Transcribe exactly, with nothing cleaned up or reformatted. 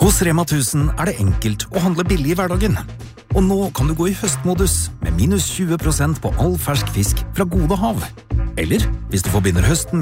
Hos Rema tusen er det enkelt å handle billig i hverdagen. Og nå kan du gå i høstmodus med minus tjue prosent på all fersk fisk fra Gode Hav. Eller, hvis du forbinder høsten med